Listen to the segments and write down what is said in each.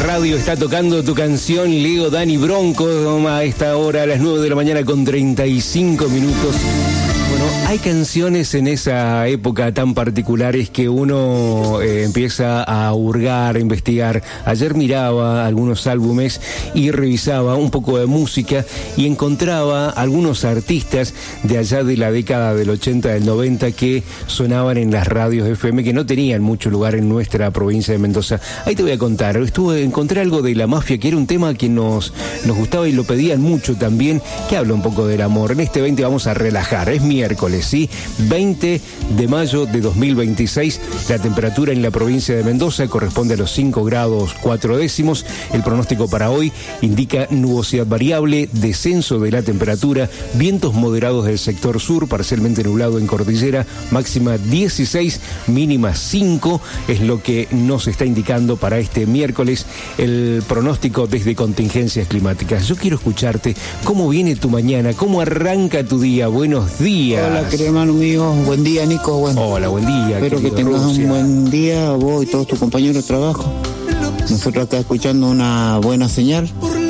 radio está tocando tu canción, Leo Dani Bronco, a esta hora, a las 9 de la mañana con 35 minutos. Bueno, hay canciones en esa época tan particulares que uno empieza a hurgar, a investigar. Ayer miraba algunos álbumes y revisaba un poco de música y encontraba algunos artistas de allá de la década del 80, del 90 que sonaban en las radios FM, que no tenían mucho lugar en nuestra provincia de Mendoza. Ahí te voy a contar, encontré algo de La Mafia, que era un tema que nos gustaba y lo pedían mucho también, que habla un poco del amor. En este 20 vamos a relajar, es miércoles, ¿sí? 20 de mayo de 2026, la temperatura en la provincia de Mendoza corresponde a los 5 grados 4 décimos. El pronóstico para hoy indica nubosidad variable, descenso de la temperatura, vientos moderados del sector sur, parcialmente nublado en cordillera, máxima 16, mínima 5, es lo que nos está indicando para este miércoles el pronóstico desde Contingencias Climáticas. Yo quiero escucharte, ¿cómo viene tu mañana? ¿Cómo arranca tu día? Buenos días. Hola, querido hermano mío. Buen día, Nico. Bueno, hola, buen día. Espero que tengas un buen día, vos y todos tus compañeros de trabajo. Nosotros acá escuchando una buena señal.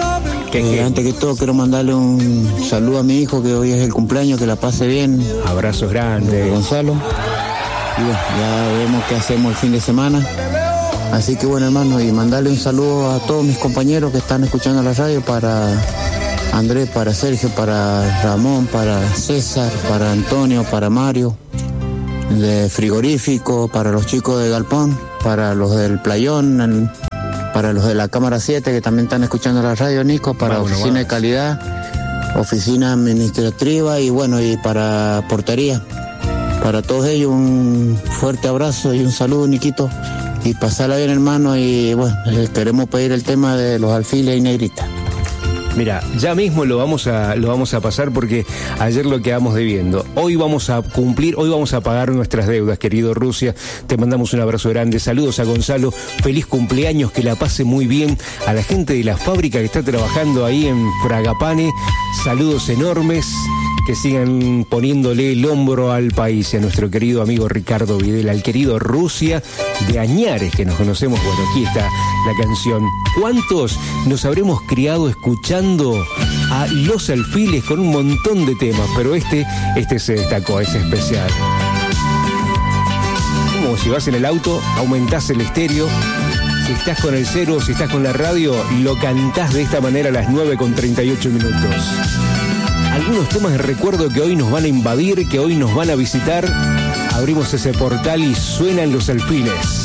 Antes que todo quiero mandarle un saludo a mi hijo, que hoy es el cumpleaños, que la pase bien. Abrazos grandes. Gonzalo. Y bueno, ya vemos qué hacemos el fin de semana. Así que bueno, hermano, y mandarle un saludo a todos mis compañeros que están escuchando la radio, para Andrés, para Sergio, para Ramón, para César, para Antonio, para Mario, de Frigorífico, para los chicos de Galpón, para los del Playón, para los de la Cámara 7 que también están escuchando la radio, Nico, para Oficina de Calidad, Oficina Administrativa y bueno, y para Portería. Para todos ellos un fuerte abrazo y un saludo, Niquito, y pasarla bien, hermano, y bueno, queremos pedir el tema de los alfiles y negrita. Mira, ya mismo lo vamos a pasar porque ayer lo quedamos debiendo. Hoy vamos a cumplir, hoy vamos a pagar nuestras deudas, querido Rusia. Te mandamos un abrazo grande. Saludos a Gonzalo. Feliz cumpleaños, que la pase muy bien. A la gente de la fábrica que está trabajando ahí en Fragapane, saludos enormes. Que sigan poniéndole el hombro al país, y a nuestro querido amigo Ricardo Videla, al querido Rusia de Añares, que nos conocemos. Bueno, aquí está la canción. ¿Cuántos nos habremos criado escuchando a Los Alfiles con un montón de temas? Pero este se destacó, es especial. Como si vas en el auto, aumentás el estéreo. Si estás con el cero, si estás con la radio, lo cantás de esta manera a las 9:38 minutos. Algunos temas de recuerdo que hoy nos van a invadir, que hoy nos van a visitar. Abrimos ese portal y suenan Los Alfiles.